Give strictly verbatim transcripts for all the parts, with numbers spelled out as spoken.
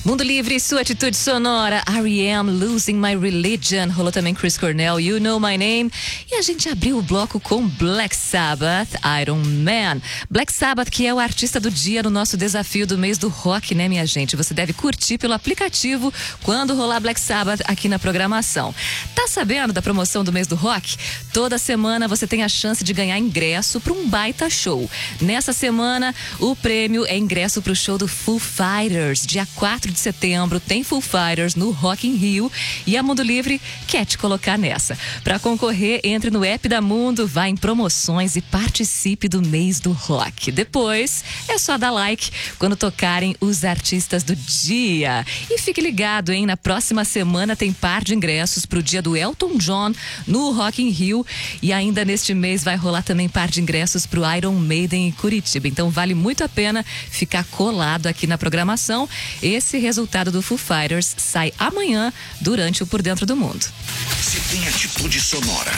Mundo Livre, sua atitude sonora. R E M, Losing My Religion. Rolou também Chris Cornell, You Know My Name. E a gente abriu o bloco com Black Sabbath, Iron Man. Black Sabbath, que é o artista do dia no nosso desafio do mês do rock, né, minha gente? Você deve curtir pelo aplicativo quando rolar Black Sabbath aqui na programação. Tá sabendo da promoção do mês do rock? Toda semana você tem a chance de ganhar ingresso para um baita show. Nessa semana, o prêmio é ingresso para o show do Foo Fighters. Dia quatro de setembro tem Foo Fighters no Rock in Rio e a Mundo Livre quer te colocar nessa. Para concorrer, entre no app da Mundo, vá em promoções e participe do mês do rock. Depois, é só dar like quando tocarem os artistas do dia. E fique ligado, hein? Na próxima semana tem par de ingressos pro dia do Elton John no Rock in Rio e ainda neste mês vai rolar também par de ingressos pro Iron Maiden em Curitiba. Então vale muito a pena ficar colado aqui na programação. Esse resultado do Foo Fighters sai amanhã durante o Por Dentro do Mundo. Se tem atitude sonora,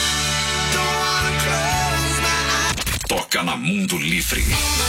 toca na Mundo Livre.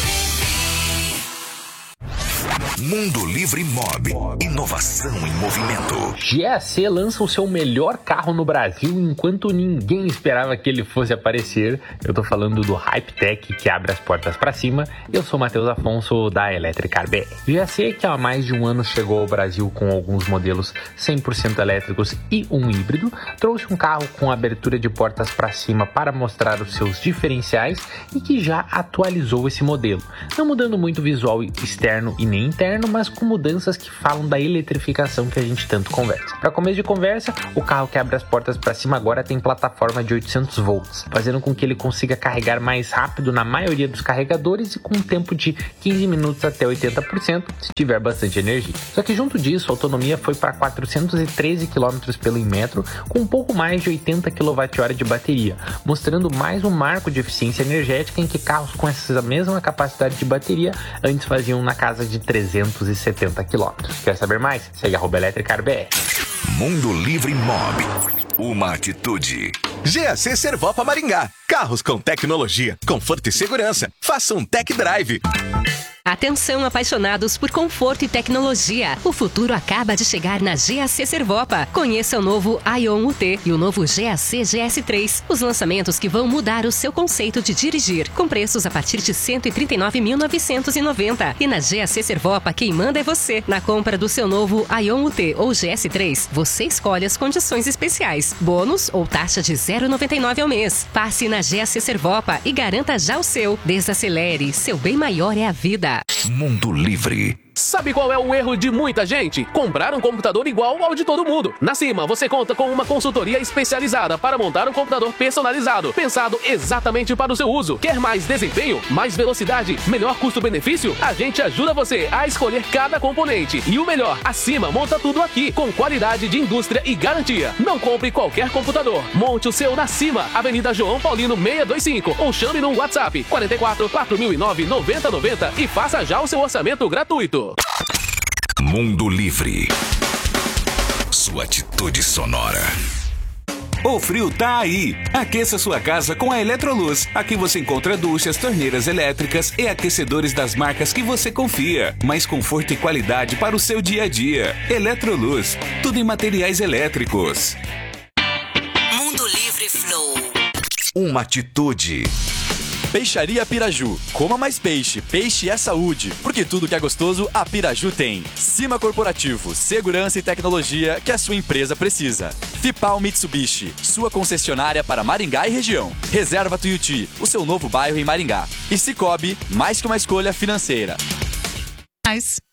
Mundo Livre Mob. Inovação em movimento. G A C lança o seu melhor carro no Brasil enquanto ninguém esperava que ele fosse aparecer. Eu tô falando do Hypetech, que abre as portas para cima. Eu sou Matheus Afonso, da Electricar B R. G A C, que há mais de um ano chegou ao Brasil com alguns modelos cem por cento elétricos e um híbrido, trouxe um carro com abertura de portas para cima para mostrar os seus diferenciais e que já atualizou esse modelo. Não mudando muito o visual externo e nem interno, mas com mudanças que falam da eletrificação que a gente tanto conversa. Para começo de conversa, o carro que abre as portas para cima agora tem plataforma de oitocentos volts, fazendo com que ele consiga carregar mais rápido na maioria dos carregadores e com um tempo de quinze minutos até oitenta por cento, se tiver bastante energia. Só que junto disso, a autonomia foi para quatrocentos e treze quilômetros pelo metro, com um pouco mais de oitenta quilowatt-hora de bateria, mostrando mais um marco de eficiência energética em que carros com essa mesma capacidade de bateria antes faziam na casa de trezentos e setenta quilômetros. Quer saber mais? Segue arroba Electricar B R. Mundo Livre Mob. Uma atitude. G A C Servopa Maringá. Carros com tecnologia, conforto e segurança. Faça um tech drive. Atenção, apaixonados por conforto e tecnologia. O futuro acaba de chegar na G A C Servopa. Conheça o novo Ion U T e o novo G A C G S três. Os lançamentos que vão mudar o seu conceito de dirigir. Com preços a partir de cento e trinta e nove mil novecentos e noventa reais. E na G A C Servopa, quem manda é você. Na compra do seu novo Ion U T ou G S três, você escolhe as condições especiais. Bônus ou taxa de zero vírgula noventa e nove ao mês. Passe na G A C Servopa e garanta já o seu. Desacelere. Seu bem maior é a vida. Mundo Livre. Sabe qual é o erro de muita gente? Comprar um computador igual ao de todo mundo. Na Cima, você conta com uma consultoria especializada para montar um computador personalizado, pensado exatamente para o seu uso. Quer mais desempenho? Mais velocidade? Melhor custo-benefício? A gente ajuda você a escolher cada componente. E o melhor, a Cima monta tudo aqui, com qualidade de indústria e garantia. Não compre qualquer computador. Monte o seu na Cima, Avenida João Paulino seiscentos e vinte e cinco, ou chame no WhatsApp quarenta e quatro, quatro mil e nove, noventa noventa e faça já o seu orçamento gratuito. Mundo Livre. Sua atitude sonora. O frio tá aí. Aqueça sua casa com a Eletroluz. Aqui você encontra duchas, torneiras elétricas e aquecedores das marcas que você confia. Mais conforto e qualidade para o seu dia a dia. Eletroluz. Tudo em materiais elétricos. Mundo Livre Flow. Uma atitude. Peixaria Piraju. Coma mais peixe. Peixe é saúde. Porque tudo que é gostoso, a Piraju tem. Cima Corporativo. Segurança e tecnologia que a sua empresa precisa. Fipal Mitsubishi. Sua concessionária para Maringá e região. Reserva Tuiuti. O seu novo bairro em Maringá. E Cicobi. Mais que uma escolha financeira. Mas...